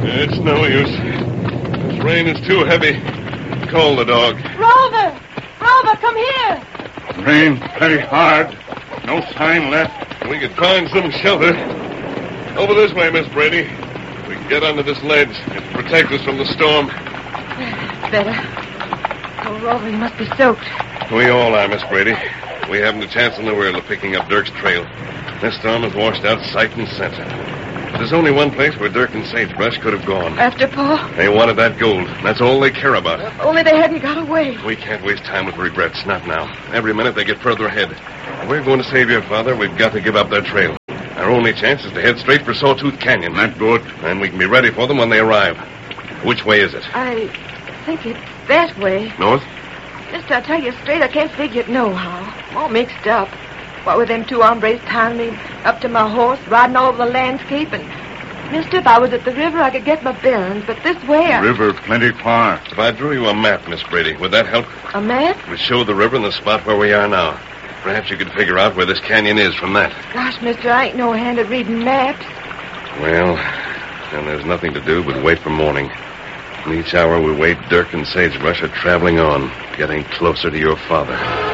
It's no use. This rain is too heavy. Call the dog. Rover! Rover, come here! Rain very hard. No sign left. We could find some shelter. Over this way, Miss Brady. We can get under this ledge. It'll protect us from the storm. Better. Oh, Rover, you must be soaked. We all are, Miss Brady. We haven't a chance in the world of picking up Dirk's trail. This storm has washed out sight and center. There's only one place where Dirk and Sagebrush could have gone. After Paul? They wanted that gold. That's all they care about. Only they hadn't got away. We can't waste time with regrets. Not now. Every minute they get further ahead. If we're going to save your father, we've got to give up their trail. Our only chance is to head straight for Sawtooth Canyon. Not good. And we can be ready for them when they arrive. Which way is it? I think it's that way. North? Mister, I tell you straight, I can't figure it nohow. I'm all mixed up. What with them two hombres tying me up to my horse, riding all over the landscape, and... Mister, if I was at the river, I could get my bearings, but this way River plenty far. If I drew you a map, Miss Brady, would that help? A map? It would show the river and the spot where we are now. Perhaps you could figure out where this canyon is from that. Gosh, mister, I ain't no hand at reading maps. Well, then there's nothing to do but wait for morning. And each hour we wait, Dirk and Sagebrush are traveling on, getting closer to your father.